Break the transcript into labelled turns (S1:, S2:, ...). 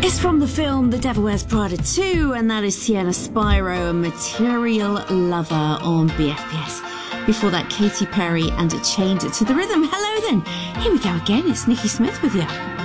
S1: It's from the film The Devil Wears Prada 2, and that is Sienna Spyro and Material Lover on BFBS. Before that, Katy Perry and It Chained It to the Rhythm. Hello then, here we go again, it's Nikki Smith with you.